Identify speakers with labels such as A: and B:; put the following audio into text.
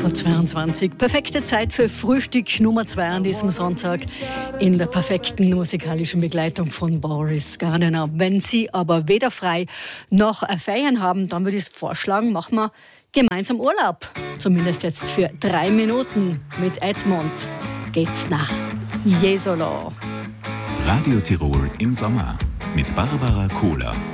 A: 11.22 Uhr. Perfekte Zeit für Frühstück Nummer 2 an diesem Sonntag in der perfekten musikalischen Begleitung von Boris Gardiner. Wenn Sie aber weder frei noch Ferien haben, dann würde ich vorschlagen, machen wir gemeinsam Urlaub. Zumindest jetzt für 3 Minuten mit Edmund geht's nach Jesolo.
B: Radio Tirol im Sommer mit Barbara Kohler.